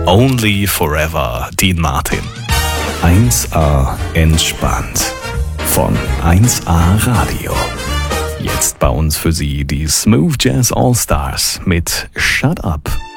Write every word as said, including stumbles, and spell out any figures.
Only Forever, Dean Martin. eins A entspannt von eins A Radio. Jetzt bei uns für Sie die Smooth Jazz All Stars mit Shut Up.